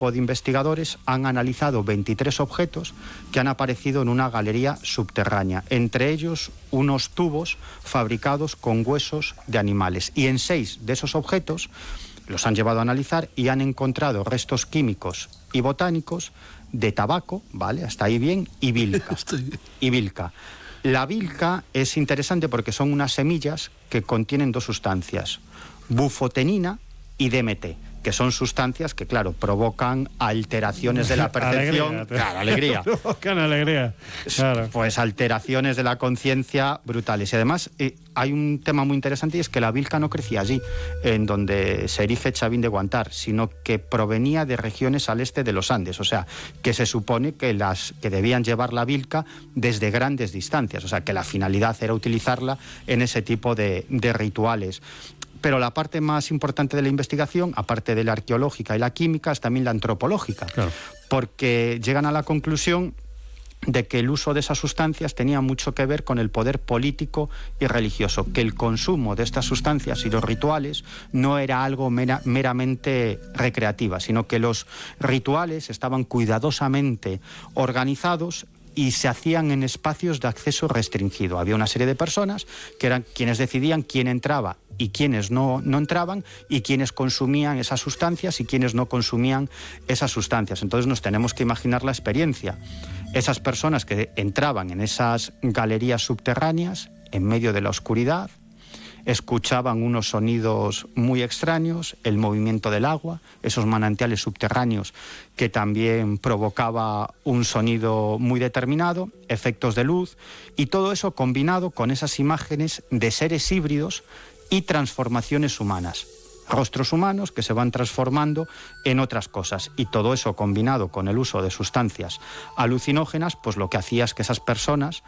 de investigadores han analizado 23 objetos que han aparecido en una galería subterránea, entre ellos unos tubos fabricados con huesos de animales. Y en 6 de esos objetos los han llevado a analizar y han encontrado restos químicos y botánicos de tabaco, ¿vale? Hasta ahí bien, y vilca. Y vilca. La vilca es interesante porque son unas semillas que contienen 2 sustancias, bufotenina y DMT, que son sustancias que, claro, provocan alteraciones de la percepción. Alegría. Provocan alegría. Claro. Pues alteraciones de la conciencia brutales. Y además hay un tema muy interesante, y es que la vilca no crecía allí, en donde se erige Chavín de Guantar, sino que provenía de regiones al este de los Andes. O sea, que se supone que debían llevar la vilca desde grandes distancias. O sea, que la finalidad era utilizarla en ese tipo de rituales. Pero la parte más importante de la investigación, aparte de la arqueológica y la química, es también la antropológica. Claro. Porque llegan a la conclusión de que el uso de esas sustancias tenía mucho que ver con el poder político y religioso, que el consumo de estas sustancias y los rituales no era algo meramente recreativa, sino que los rituales estaban cuidadosamente organizados y se hacían en espacios de acceso restringido. Había una serie de personas que eran quienes decidían quién entraba y quienes no entraban, y quienes consumían esas sustancias y quienes no consumían esas sustancias. Entonces nos tenemos que imaginar la experiencia. Esas personas que entraban en esas galerías subterráneas, en medio de la oscuridad, escuchaban unos sonidos muy extraños, el movimiento del agua, esos manantiales subterráneos que también provocaba un sonido muy determinado, efectos de luz, y todo eso combinado con esas imágenes de seres híbridos y transformaciones humanas. Rostros humanos que se van transformando en otras cosas, y todo eso combinado con el uso de sustancias alucinógenas, pues lo que hacía es que esas personas,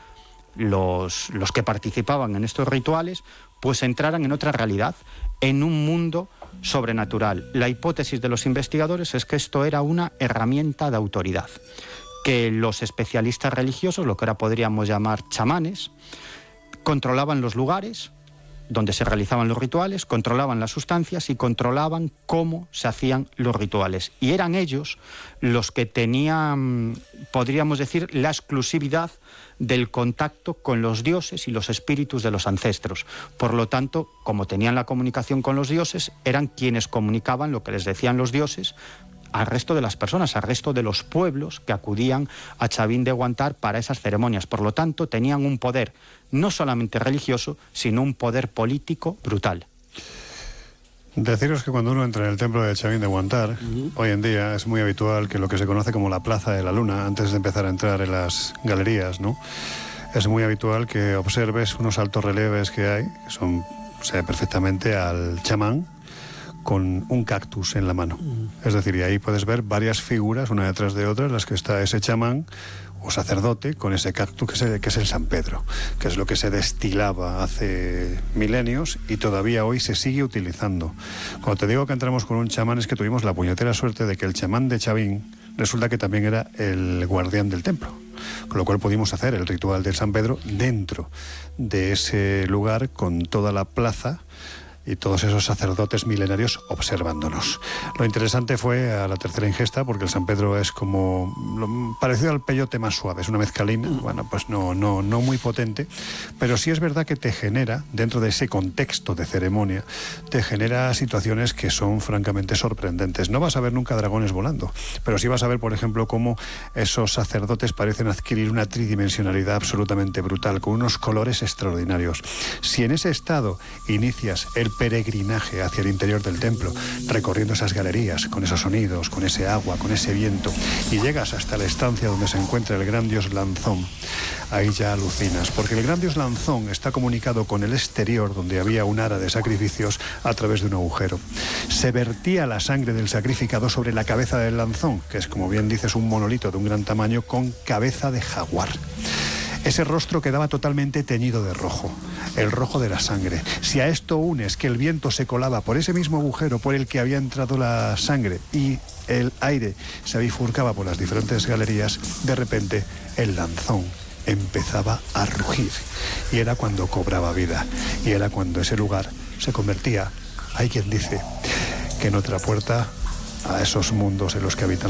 los que participaban en estos rituales, pues entraran en otra realidad, en un mundo sobrenatural. La hipótesis de los investigadores es que esto era una herramienta de autoridad, que los especialistas religiosos, lo que ahora podríamos llamar chamanes, controlaban los lugares donde se realizaban los rituales, controlaban las sustancias y controlaban cómo se hacían los rituales. Y eran ellos los que tenían, podríamos decir, la exclusividad del contacto con los dioses y los espíritus de los ancestros. Por lo tanto, como tenían la comunicación con los dioses, eran quienes comunicaban lo que les decían los dioses al resto de las personas, al resto de los pueblos que acudían a Chavín de Guantar para esas ceremonias. Por lo tanto, tenían un poder no solamente religioso, sino un poder político brutal. Deciros que cuando uno entra en el templo de Chavín de Guantar, hoy en día es muy habitual que lo que se conoce como la Plaza de la Luna, antes de empezar a entrar en las galerías, ¿no? Es muy habitual que observes unos altos relieves que hay, que son, se ve perfectamente al chamán con un cactus en la mano. Es decir, y ahí puedes ver varias figuras, una detrás de otra, en las que está ese chamán o sacerdote con ese cactus que es el San Pedro, que es lo que se destilaba hace milenios y todavía hoy se sigue utilizando. Cuando te digo que entramos con un chamán, es que tuvimos la puñetera suerte de que el chamán de Chavín resulta que también era el guardián del templo, con lo cual pudimos hacer el ritual del San Pedro dentro de ese lugar, con toda la plaza y todos esos sacerdotes milenarios observándonos. Lo interesante fue a la tercera ingesta, porque el San Pedro es como parecido al peyote más suave, es una mezcalina, bueno, pues no muy potente, pero sí es verdad que te genera, dentro de ese contexto de ceremonia, te genera situaciones que son francamente sorprendentes. No vas a ver nunca dragones volando, pero sí vas a ver, por ejemplo, cómo esos sacerdotes parecen adquirir una tridimensionalidad absolutamente brutal, con unos colores extraordinarios. Si en ese estado inicias el peregrinaje hacia el interior del templo, recorriendo esas galerías, con esos sonidos, con ese agua, con ese viento, y llegas hasta la estancia donde se encuentra el gran dios Lanzón, ahí ya alucinas, porque el gran dios Lanzón está comunicado con el exterior, donde había un ara de sacrificios, a través de un agujero. Se vertía la sangre del sacrificado sobre la cabeza del Lanzón, que es, como bien dices, un monolito de un gran tamaño con cabeza de jaguar. Ese rostro quedaba totalmente teñido de rojo, el rojo de la sangre. Si a esto unes que el viento se colaba por ese mismo agujero por el que había entrado la sangre y el aire se bifurcaba por las diferentes galerías, de repente el Lanzón empezaba a rugir, y era cuando cobraba vida, y era cuando ese lugar se convertía, hay quien dice, que en otra puerta a esos mundos en los que habitan